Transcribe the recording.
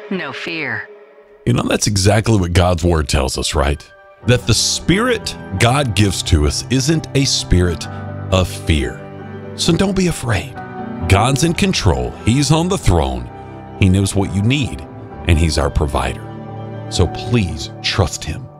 no fear. You know, that's exactly what God's word tells us, right? That the spirit God gives to us isn't a spirit of fear. So don't be afraid. God's in control. He's on the throne. He knows what you need, and He's our provider. So please trust Him.